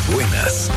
buenas.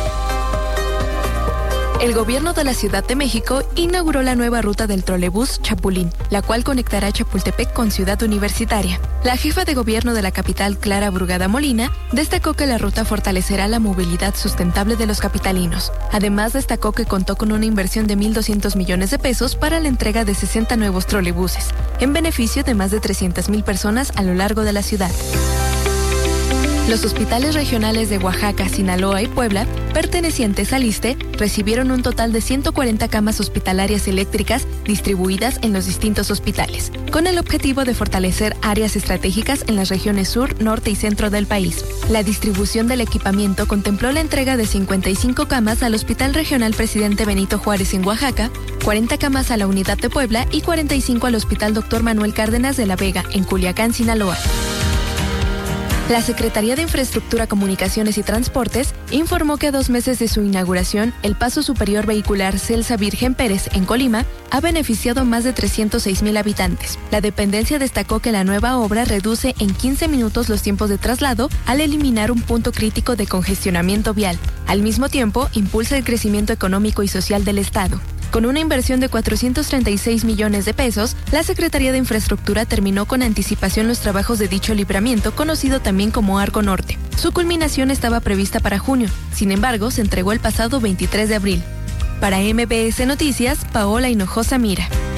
El gobierno de la Ciudad de México inauguró la nueva ruta del trolebús Chapulín, la cual conectará Chapultepec con Ciudad Universitaria. La jefa de gobierno de la capital, Clara Brugada Molina, destacó que la ruta fortalecerá la movilidad sustentable de los capitalinos. Además, destacó que contó con una inversión de 1,200 millones de pesos para la entrega de 60 nuevos trolebuses, en beneficio de más de 300,000 personas a lo largo de la ciudad. Los hospitales regionales de Oaxaca, Sinaloa y Puebla, pertenecientes al ISSSTE, recibieron un total de 140 camas hospitalarias eléctricas distribuidas en los distintos hospitales, con el objetivo de fortalecer áreas estratégicas en las regiones sur, norte y centro del país. La distribución del equipamiento contempló la entrega de 55 camas al Hospital Regional Presidente Benito Juárez en Oaxaca, 40 camas a la Unidad de Puebla y 45 al Hospital Dr. Manuel Cárdenas de la Vega en Culiacán, Sinaloa. La Secretaría de Infraestructura, Comunicaciones y Transportes informó que a 2 meses de su inauguración, el paso superior vehicular Celsa Virgen Pérez en Colima ha beneficiado a más de 306,000 habitantes. La dependencia destacó que la nueva obra reduce en 15 minutos los tiempos de traslado al eliminar un punto crítico de congestionamiento vial. Al mismo tiempo, impulsa el crecimiento económico y social del Estado. Con una inversión de 436 millones de pesos, la Secretaría de Infraestructura terminó con anticipación los trabajos de dicho libramiento, conocido también como Arco Norte. Su culminación estaba prevista para junio, sin embargo, se entregó el pasado 23 de abril. Para MBS Noticias, Paola Hinojosa Mira.